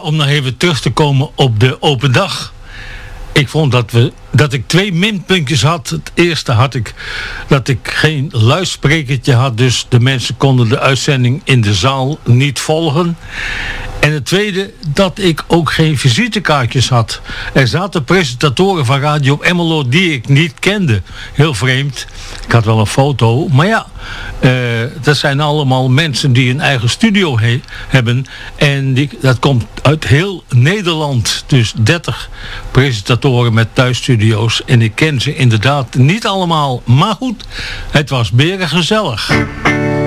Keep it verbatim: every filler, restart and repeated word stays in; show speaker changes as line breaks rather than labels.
om nog even terug te komen op de open dag. Ik vond dat, we, dat ik twee minpuntjes had. Het eerste had ik dat ik geen luidsprekertje had. Dus de mensen konden de uitzending in de zaal niet volgen. En het tweede, dat ik ook geen visitekaartjes had. Er zaten presentatoren van Radio Emmeloord die ik niet kende. Heel vreemd. Ik had wel een foto. Maar ja, uh, dat zijn allemaal mensen die een eigen studio he- hebben. En die, dat komt uit heel Nederland. Dus dertig presentatoren met thuisstudio's. En ik ken ze inderdaad niet allemaal. Maar goed, het was berengezellig.